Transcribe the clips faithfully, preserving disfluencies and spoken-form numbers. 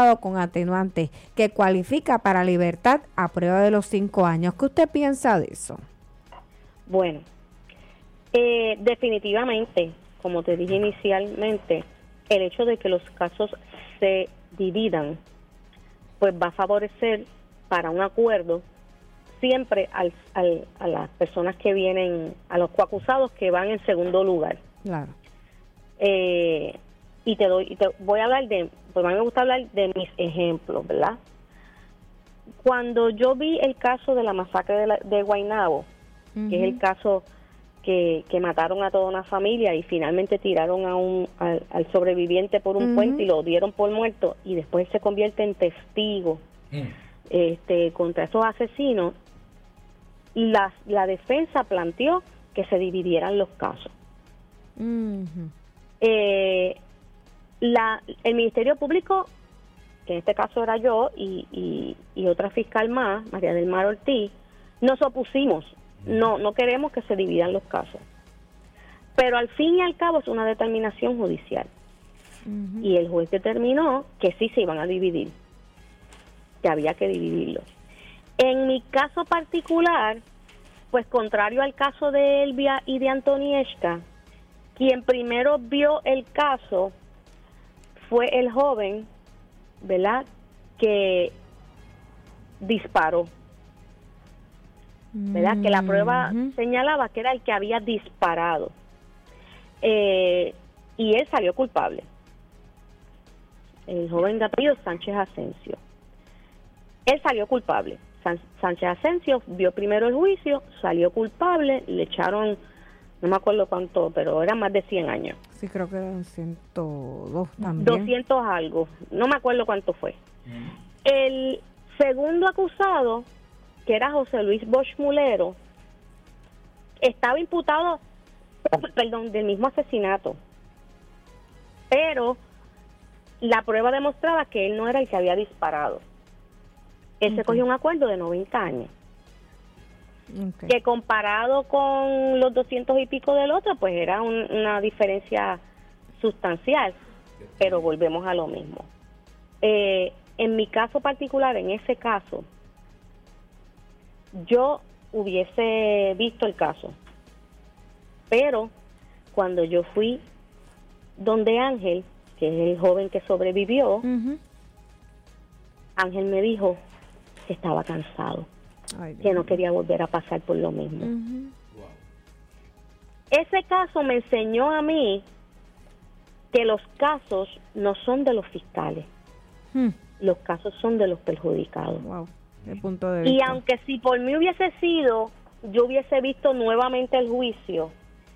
acusado con atenuantes que cualifica para libertad a prueba de los cinco años. ¿Qué usted piensa de eso? Bueno, eh, definitivamente, como te dije inicialmente, el hecho de que los casos se dividan, pues va a favorecer para un acuerdo siempre al, al, a las personas que vienen, a los coacusados que van en segundo lugar. Claro. Eh, y te doy, y te voy a hablar de, pues a mí me gusta hablar de mis ejemplos, ¿verdad? Cuando yo vi el caso de la masacre de, la, de Guaynabo, uh-huh. que es el caso que, que mataron a toda una familia y finalmente tiraron a un al, al sobreviviente por un uh-huh. puente y lo dieron por muerto y después se convierte en testigo uh-huh. este, contra esos asesinos, la, la defensa planteó que se dividieran los casos. Uh-huh. Eh, la, el Ministerio Público, que en este caso era yo y, y, y otra fiscal más, María del Mar Ortiz, nos opusimos. No, no queremos que se dividan los casos. Pero al fin y al cabo es una determinación judicial. Uh-huh. Y el juez determinó que sí se iban a dividir, que había que dividirlos. En mi caso particular, pues contrario al caso de Elvia y de Antonieshka, quien primero vio el caso fue el joven, ¿verdad?, que disparó, ¿verdad? Mm-hmm. Que la prueba señalaba que era el que había disparado. Eh, y él salió culpable. El joven de apellido Sánchez Asensio. Él salió culpable. San- Sánchez Asensio vio primero el juicio, salió culpable, le echaron, no me acuerdo cuánto, pero eran más de cien años. Sí, creo que eran ciento dos también. doscientos algo, no me acuerdo cuánto fue. Mm. El segundo acusado, que era José Luis Bosch Mulero, estaba imputado, perdón, del mismo asesinato, pero la prueba demostraba que él no era el que había disparado. Él okay. se cogió un acuerdo de noventa años. Okay. Que comparado con los doscientos y pico del otro, pues era un, una diferencia sustancial, pero volvemos a lo mismo. Eh, en mi caso particular, en ese caso, yo hubiese visto el caso, pero cuando yo fui donde Ángel, que es el joven que sobrevivió, uh-huh. Ángel me dijo que estaba cansado. Ay, que no quería volver a pasar por lo mismo. Uh-huh. Wow. Ese caso me enseñó a mí que los casos no son de los fiscales, hmm. los casos son de los perjudicados. Wow. De punto de vista. Y aunque si por mí hubiese sido, yo hubiese visto nuevamente el juicio,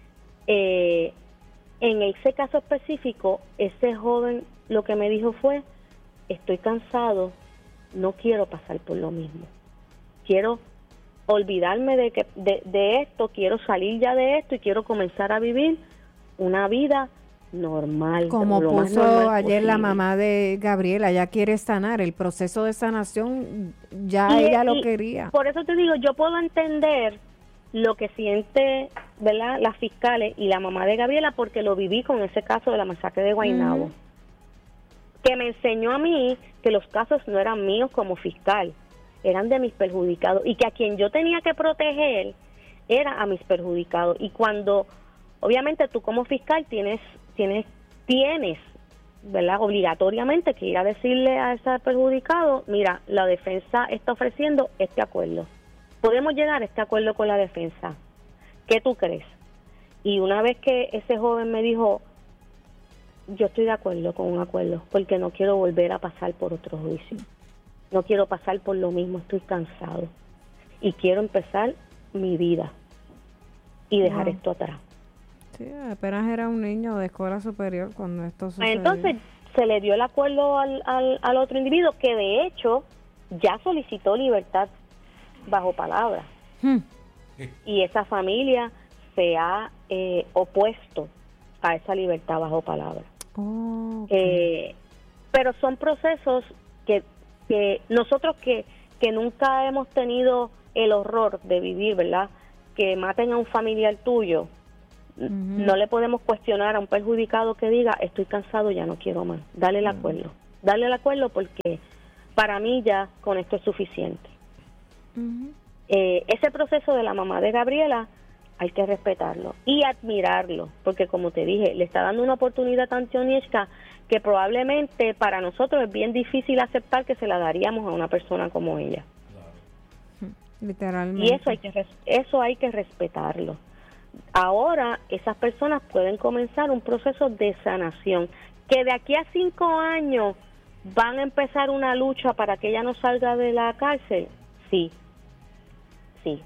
eh, en ese caso específico, ese joven lo que me dijo fue, estoy cansado, no quiero pasar por lo mismo. Quiero olvidarme de, que, de, de esto, quiero salir ya de esto y quiero comenzar a vivir una vida normal. Como puso ayer posible. La mamá de Gabriela, ella quiere sanar, el proceso de sanación ya y, ella lo quería. Por eso te digo, yo puedo entender lo que siente, ¿verdad?, las fiscales y la mamá de Gabriela, porque lo viví con ese caso de la masacre de Guaynabo, mm. que me enseñó a mí que los casos no eran míos como fiscal, eran de mis perjudicados, y que a quien yo tenía que proteger era a mis perjudicados. Y cuando, obviamente tú como fiscal tienes, tienes, tienes, ¿verdad?, obligatoriamente que ir a decirle a ese perjudicado, mira, la defensa está ofreciendo este acuerdo. Podemos llegar a este acuerdo con la defensa. ¿Qué tú crees? Y una vez que ese joven me dijo, yo estoy de acuerdo con un acuerdo, porque no quiero volver a pasar por otro juicio. No quiero pasar por lo mismo, estoy cansado. Y quiero empezar mi vida y dejar wow. esto atrás. Sí, apenas era un niño de escuela superior cuando esto sucedió. Entonces se le dio el acuerdo al, al, al otro individuo, que de hecho ya solicitó libertad bajo palabra. Hmm. Y esa familia se ha eh, opuesto a esa libertad bajo palabra. Oh, okay. eh, pero son procesos que que nosotros que, que nunca hemos tenido el horror de vivir, ¿verdad?, que maten a un familiar tuyo, uh-huh. no le podemos cuestionar a un perjudicado que diga, estoy cansado, ya no quiero más, dale el uh-huh. acuerdo. darle el acuerdo porque para mí ya con esto es suficiente. Uh-huh. Eh, ese proceso de la mamá de Gabriela hay que respetarlo y admirarlo, porque como te dije, le está dando una oportunidad a Antonieshka que probablemente para nosotros es bien difícil aceptar que se la daríamos a una persona como ella. Claro. Literalmente. Y eso hay que eso hay que respetarlo. Ahora esas personas pueden comenzar un proceso de sanación, que de aquí a cinco años van a empezar una lucha para que ella no salga de la cárcel. Sí, sí.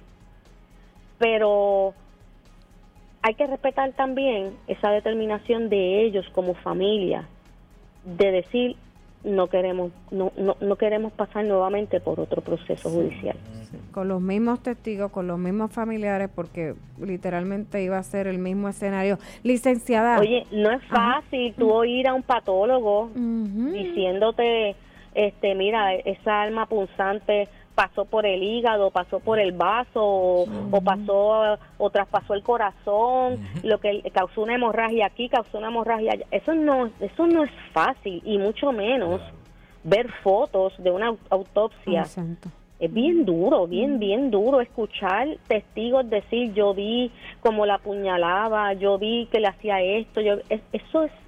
Pero hay que respetar también esa determinación de ellos como familia, de decir no queremos no no, no queremos pasar nuevamente por otro proceso judicial. Sí, con los mismos testigos, con los mismos familiares, porque literalmente iba a ser el mismo escenario. Licenciada. Oye, no es fácil Ajá. tú ir a un patólogo uh-huh. diciéndote, este, mira, esa alma punzante pasó por el hígado, pasó por el vaso, o, uh-huh. o pasó, o traspasó el corazón, uh-huh. lo que causó una hemorragia aquí, causó una hemorragia allá. Eso no, eso no es fácil, y mucho menos claro. ver fotos de una autopsia. Exacto. Es bien duro, bien, bien duro escuchar testigos decir, yo vi cómo la apuñalaba, yo vi que le hacía esto, yo es, eso es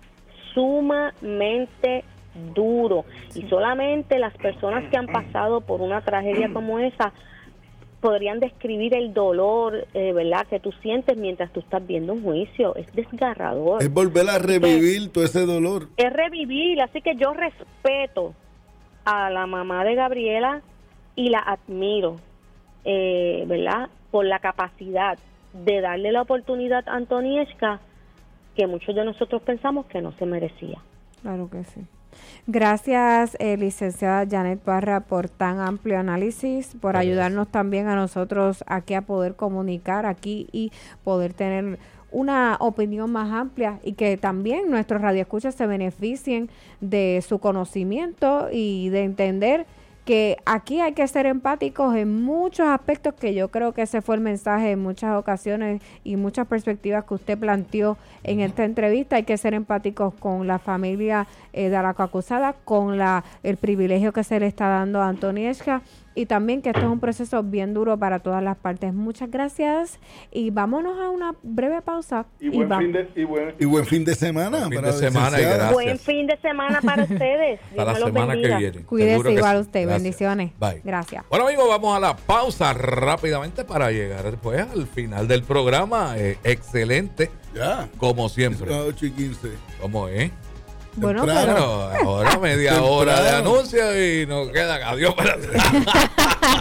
sumamente duro, y solamente las personas que han pasado por una tragedia como esa podrían describir el dolor, eh, ¿verdad?, que tú sientes mientras tú estás viendo un juicio. Es desgarrador. Es volver a revivir es, todo ese dolor. Es revivir, así que yo respeto a la mamá de Gabriela y la admiro, eh, ¿verdad?, por la capacidad de darle la oportunidad a Antonieshka que muchos de nosotros pensamos que no se merecía. Claro que sí. Gracias, eh, licenciada Janet Parra, por tan amplio análisis, por Gracias. ayudarnos también a nosotros aquí a poder comunicar aquí y poder tener una opinión más amplia, y que también nuestros radioescuchas se beneficien de su conocimiento y de entender que aquí hay que ser empáticos en muchos aspectos, que yo creo que ese fue el mensaje en muchas ocasiones y muchas perspectivas que usted planteó en esta entrevista. Hay que ser empáticos con la familia eh, de la acusada, con la el privilegio que se le está dando a Antonieshka, y también que esto es un proceso bien duro para todas las partes. Muchas gracias, y vámonos a una breve pausa. Y buen, y fin, de, y buen, y buen fin de semana. Buen fin para de semana y gracias. Buen fin de semana para ustedes. Para la semana bendiga. que viene. Cuídese igual sí. usted. Gracias. Bendiciones. Bye. Gracias. Bueno, amigos, vamos a la pausa rápidamente para llegar después al final del programa. Eh, excelente. Ya. Como siempre. ocho y quince. ¿Cómo es? Bueno, Temprano. Pero ahora media hora de anuncio y nos queda adiós para atrás.